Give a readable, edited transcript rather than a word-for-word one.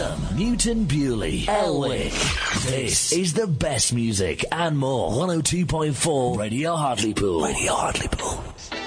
Newton, Newton Bewley, Elwick. This is the best music and more. 102.4 Radio Hartlepool. Radio Hartlepool.